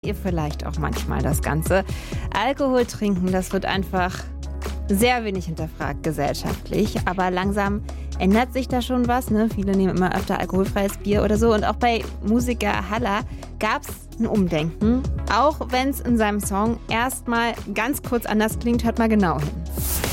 Ihr vielleicht auch manchmal das Ganze. Alkohol trinken, das wird einfach sehr wenig hinterfragt gesellschaftlich, aber langsam ändert sich da schon was. Ne? Viele nehmen immer öfter alkoholfreies Bier oder so. Und auch bei Musiker Halla gab es ein Umdenken. Auch wenn es in seinem Song erstmal ganz kurz anders klingt, hört mal genau hin.